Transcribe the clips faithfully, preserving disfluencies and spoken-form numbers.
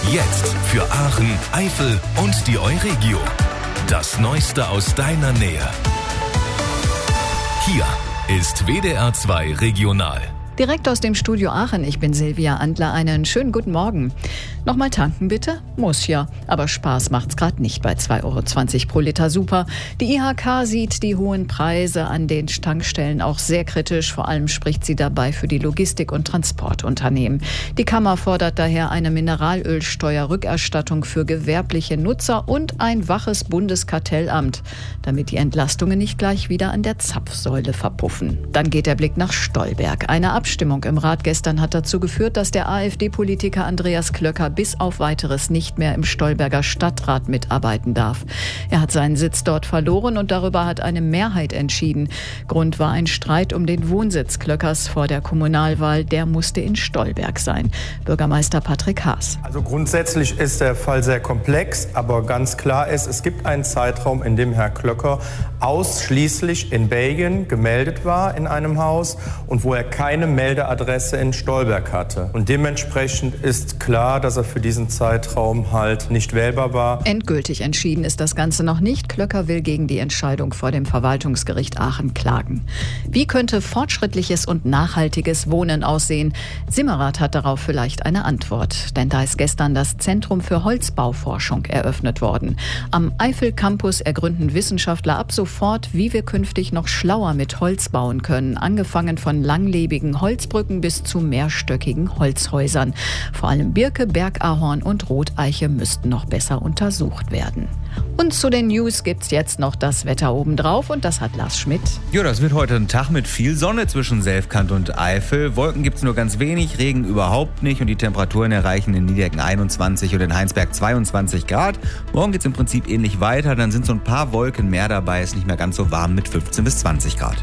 Jetzt für Aachen, Eifel und die Euregio. Das Neueste aus deiner Nähe. Hier ist W D R zwei Regional. Direkt aus dem Studio Aachen, ich bin Silvia Andler, einen schönen guten Morgen. Nochmal tanken bitte? Muss ja, aber Spaß macht's gerade nicht bei zwei Euro zwanzig pro Liter Super. Die I H K sieht die hohen Preise an den Tankstellen auch sehr kritisch, vor allem spricht sie dabei für die Logistik- und Transportunternehmen. Die Kammer fordert daher eine Mineralölsteuerrückerstattung für gewerbliche Nutzer und ein waches Bundeskartellamt, damit die Entlastungen nicht gleich wieder an der Zapfsäule verpuffen. Dann geht der Blick nach Stolberg. Eine Abstimmung im Rat gestern hat dazu geführt, dass der AfD-Politiker Andreas Klöcker bis auf Weiteres nicht mehr im Stolberger Stadtrat mitarbeiten darf. Er hat seinen Sitz dort verloren und darüber hat eine Mehrheit entschieden. Grund war ein Streit um den Wohnsitz Klöckers vor der Kommunalwahl. Der musste in Stolberg sein. Bürgermeister Patrick Haas. Also grundsätzlich ist der Fall sehr komplex, aber ganz klar ist, es gibt einen Zeitraum, in dem Herr Klöcker ausschließlich in Belgien gemeldet war in einem Haus und wo er keine Meldeadresse in Stolberg hatte. Und dementsprechend ist klar, dass er für diesen Zeitraum halt nicht wählbar war. Endgültig entschieden ist das Ganze noch nicht. Klöcker will gegen die Entscheidung vor dem Verwaltungsgericht Aachen klagen. Wie könnte fortschrittliches und nachhaltiges Wohnen aussehen? Simmerath hat darauf vielleicht eine Antwort. Denn da ist gestern das Zentrum für Holzbauforschung eröffnet worden. Am Eifel-Campus ergründen Wissenschaftler ab sofort, wie wir künftig noch schlauer mit Holz bauen können. Angefangen von langlebigen Holzbrücken bis zu mehrstöckigen Holzhäusern. Vor allem Birke, Bergahorn und Roteiche müssten noch besser untersucht werden. Und zu den News gibt's jetzt noch das Wetter obendrauf und das hat Lars Schmidt. Ja, das wird heute ein Tag mit viel Sonne zwischen Selfkant und Eifel. Wolken gibt's nur ganz wenig, Regen überhaupt nicht und die Temperaturen erreichen in Niedecken einundzwanzig und in Heinsberg zweiundzwanzig Grad. Morgen geht's im Prinzip ähnlich weiter, dann sind so ein paar Wolken mehr dabei, ist nicht mehr ganz so warm mit fünfzehn bis zwanzig Grad.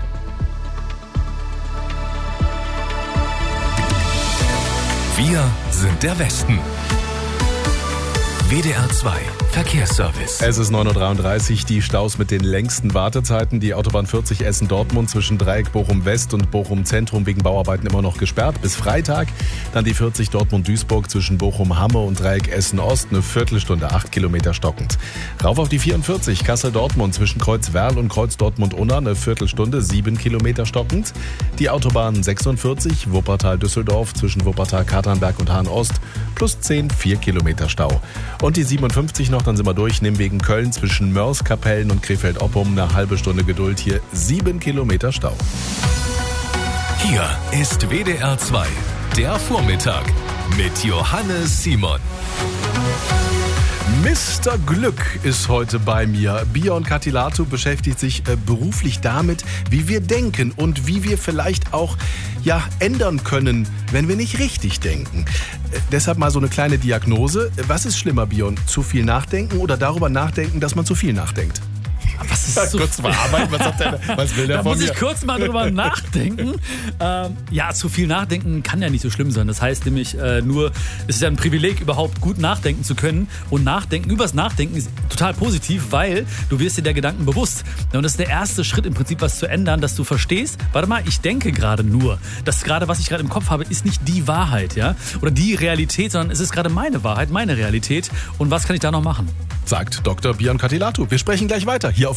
Wir sind der Westen. W D R zwei Verkehrsservice. Es ist neun Uhr dreiunddreißig, die Staus mit den längsten Wartezeiten. Die Autobahn vierzig Essen-Dortmund zwischen Dreieck Bochum-West und Bochum-Zentrum wegen Bauarbeiten immer noch gesperrt bis Freitag. Dann die vierzig Dortmund-Duisburg zwischen Bochum-Hamme und Dreieck Essen-Ost, eine Viertelstunde, acht Kilometer stockend. Rauf auf die vierundvierzig Kassel-Dortmund zwischen Kreuz-Werl und Kreuz-Dortmund-Unna, eine Viertelstunde, sieben Kilometer stockend. Die Autobahn sechsundvierzig Wuppertal-Düsseldorf zwischen Wuppertal-Katernberg und Hahn-Ost plus zehn, vier Kilometer Stau. Und die siebenundfünfzig noch, dann sind wir durch, nehmen wegen Köln zwischen Mörs, Kapellen und Krefeld-Oppum eine halbe Stunde Geduld, hier sieben Kilometer Stau. Hier ist W D R zwei, der Vormittag mit Johannes Simon. Mister Glück ist heute bei mir. Bion Katilatu beschäftigt sich äh, beruflich damit, wie wir denken und wie wir vielleicht auch ja, ändern können, wenn wir nicht richtig denken. Äh, deshalb mal so eine kleine Diagnose. Was ist schlimmer, Bion? Zu viel nachdenken oder darüber nachdenken, dass man zu viel nachdenkt? Was ist so kurz verarbeiten, was, hat der, was will der da von muss mir? ich kurz mal drüber nachdenken. Ähm, ja, zu viel nachdenken kann ja nicht so schlimm sein. Das heißt nämlich äh, nur, es ist ja ein Privileg, überhaupt gut nachdenken zu können. Und Nachdenken, übers Nachdenken ist total positiv, weil du wirst dir der Gedanken bewusst. Und das ist der erste Schritt im Prinzip, was zu ändern, dass du verstehst, warte mal, ich denke gerade nur. Das gerade, was ich gerade im Kopf habe, ist nicht die Wahrheit, ja? Oder die Realität, sondern es ist gerade meine Wahrheit, meine Realität. Und was kann ich da noch machen? Sagt Doktor Bion Katilatu. Wir sprechen gleich weiter hier auf